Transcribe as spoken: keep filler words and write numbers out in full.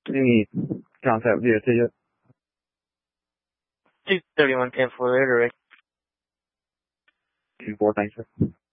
Any contact via ticket? two thirty-one ten for later, Rick. two four, thanks, sir.